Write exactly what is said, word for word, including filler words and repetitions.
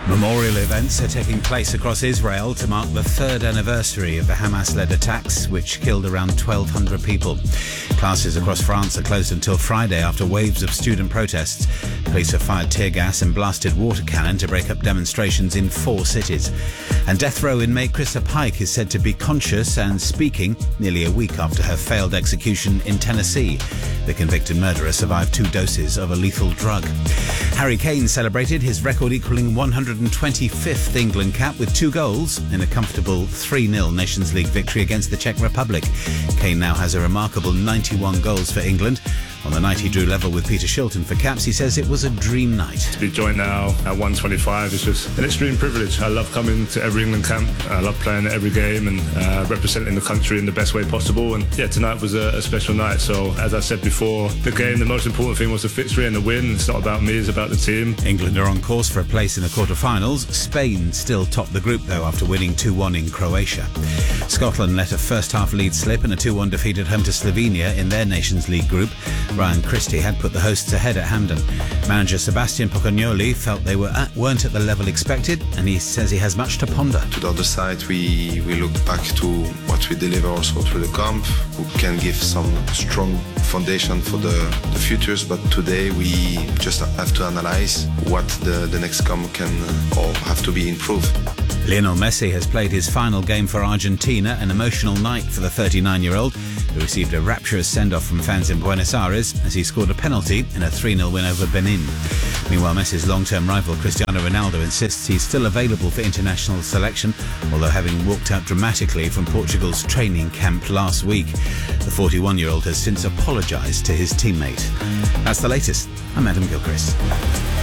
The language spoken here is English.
Memorial events are taking place across Israel to mark the third anniversary of the Hamas-led attacks, which killed around twelve hundred people. Classes across France are closed until Friday after waves of student protests. Police have fired tear gas and blasted water cannon to break up demonstrations in four cities. And death row inmate Krista Pike is said to be conscious and speaking nearly a week after her failed execution in Tennessee. The convicted murderer survived two doses of a lethal drug. Harry Kane celebrated his record-equalling one hundred twenty-fifth England cap with two goals in a comfortable three nil Nations League victory against the Czech Republic. Kane now has a remarkable ninety-one goals for England. On the night he drew level with Peter Shilton for caps, he says it was a dream night. To be joined now at one twenty-five is just an extreme privilege. I love coming to every England camp. I love playing at every game and uh, representing the country in the best way possible. And yeah, tonight was a, a special night. So as I said before, the game, the most important thing was the victory and the win. It's not about me, it's about the team. England are on course for a place in the quarter-finals. Spain still top the group, though, after winning two one in Croatia. Scotland let a first-half lead slip and a two one defeat at home to Slovenia in their Nations League group. Ryan Christie had put the hosts ahead at Hampden. Manager Sebastian Pocagnoli felt they were at, weren't at the level expected, and he says he has much to ponder. To the other side, we, we look back to what we deliver also through the camp, who can give some strong foundation for the, the futures, but today we just have to analyze what the, the next camp can or have to be improved. Lionel Messi has played his final game for Argentina, an emotional night for the thirty-nine-year-old, who received a rapturous send-off from fans in Buenos Aires as he scored a penalty in a three nil win over Benin. Meanwhile, Messi's long-term rival Cristiano Ronaldo insists he's still available for international selection, although having walked out dramatically from Portugal's training camp last week. The forty-one-year-old has since apologised to his teammate. That's the latest. I'm Adam Gilchrist.